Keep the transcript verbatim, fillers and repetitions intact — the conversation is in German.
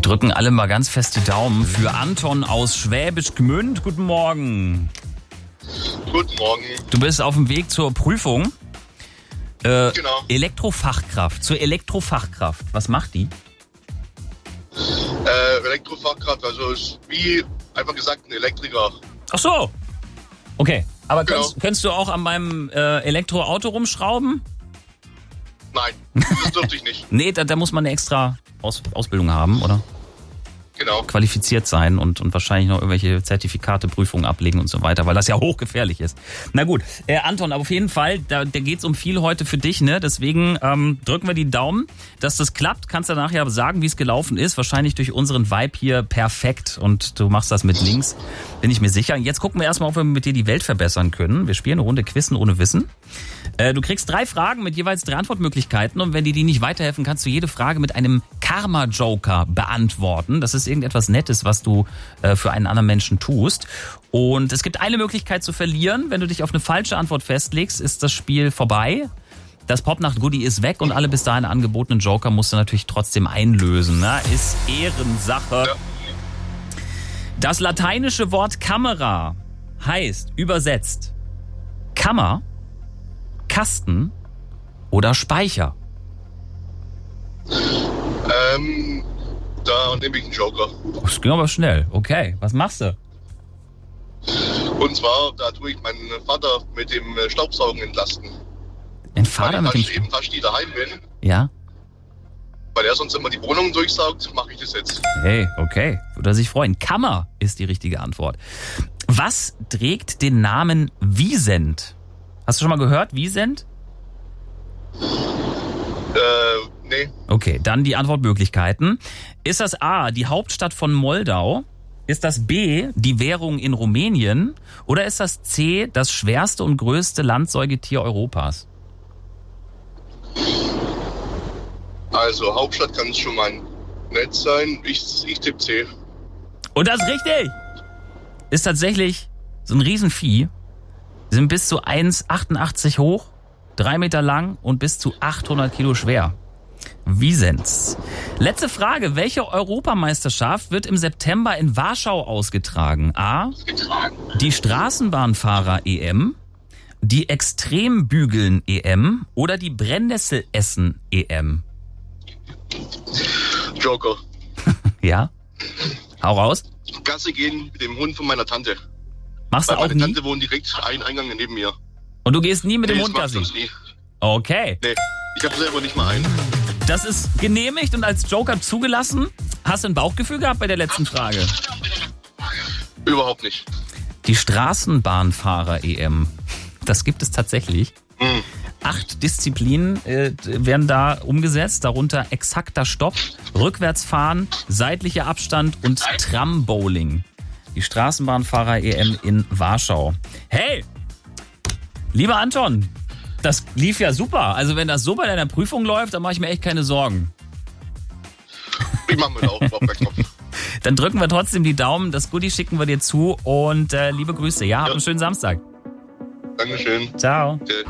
Wir drücken alle mal ganz fest die Daumen für Anton aus Schwäbisch Gmünd. Guten Morgen. Guten Morgen. Du bist auf dem Weg zur Prüfung. Äh, Genau. Elektrofachkraft. Zur Elektrofachkraft. Was macht die? Äh, Elektrofachkraft, also ist wie einfach gesagt ein Elektriker. Ach so. Okay. Aber Genau. könntest, könntest du auch an meinem äh, Elektroauto rumschrauben? Nein, das dürfte ich nicht. Nee, da, da muss man eine extra Aus, Ausbildung haben, oder? Genau. Qualifiziert sein und, und wahrscheinlich noch irgendwelche Zertifikate, Prüfungen ablegen und so weiter, weil das ja hochgefährlich ist. Na gut, äh, Anton, aber auf jeden Fall, da, da geht's um viel heute für dich, ne? Deswegen ähm, drücken wir die Daumen, dass das klappt. Kannst du nachher sagen, wie es gelaufen ist. Wahrscheinlich durch unseren Vibe hier perfekt und du machst das mit links, bin ich mir sicher. Jetzt gucken wir erstmal, ob wir mit dir die Welt verbessern können. Wir spielen eine Runde Quizzen ohne Wissen. Äh, du kriegst drei Fragen mit jeweils drei Antwortmöglichkeiten und wenn dir die nicht weiterhelfen, kannst du jede Frage mit einem Karma-Joker beantworten. Das ist irgendetwas Nettes, was du äh, für einen anderen Menschen tust. Und es gibt eine Möglichkeit zu verlieren. Wenn du dich auf eine falsche Antwort festlegst, ist das Spiel vorbei. Das Popnacht-Goodie ist weg und alle bis dahin angebotenen Joker musst du natürlich trotzdem einlösen. Ne? Ist Ehrensache. Ja. Das lateinische Wort Kamera heißt übersetzt Kammer, Kasten oder Speicher. Ähm, da nehme ich einen Joker. Das ging aber schnell. Okay, was machst du? Und zwar, da tue ich meinen Vater mit dem äh, Staubsaugen entlasten. Ein Weil Vater ich mit dem... fast, eben fast nie daheim bin. Ja? Weil er sonst immer die Wohnung durchsaugt, mache ich das jetzt. Hey, okay. Würde er sich freuen. Kammer ist die richtige Antwort. Was trägt den Namen Wiesent? Hast du schon mal gehört, Wiesent? Äh, nee. Okay, dann die Antwortmöglichkeiten. Ist das A, die Hauptstadt von Moldau? Ist das B, die Währung in Rumänien? Oder ist das C, das schwerste und größte Landsäugetier Europas? Also, Hauptstadt kann es schon mal nett sein. Ich, ich tippe C. Und das ist richtig! Ist tatsächlich so ein Riesenvieh. Sind bis zu eins Komma achtundachtzig hoch, drei Meter lang und bis zu achthundert Kilo schwer. Wiesent. Letzte Frage. Welche Europameisterschaft wird im September in Warschau ausgetragen? A. Die Straßenbahnfahrer-E M, die Extrembügeln-E M oder die Brennnessel-Essen-E M? Joker. Ja? Hau raus. Gasse gehen mit dem Hund von meiner Tante. Machst du Weil auch meine nie? Tante wohnt direkt einen Eingang neben mir. Und du gehst nie mit dem Nee, Hund das macht Gassi? sonst nie. Okay. Nee, ich habe selber nicht mal einen. Das ist genehmigt und als Joker zugelassen. Hast du ein Bauchgefühl gehabt bei der letzten Frage? Überhaupt nicht. Die Straßenbahnfahrer-E M. Das gibt es tatsächlich. Hm. Acht Disziplinen äh, werden da umgesetzt, darunter exakter Stopp, Rückwärtsfahren, seitlicher Abstand und Trambowling. Die Straßenbahnfahrer-E M in Warschau. Hey, lieber Anton, das lief ja super. Also wenn das so bei deiner Prüfung läuft, dann mache ich mir echt keine Sorgen. Ich mache mir da auch überhaupt keinen Kopf. Dann drücken wir trotzdem die Daumen, das Goodie schicken wir dir zu und äh, liebe Grüße. Ja, hab Ja. einen schönen Samstag. Dankeschön. Ciao. Okay.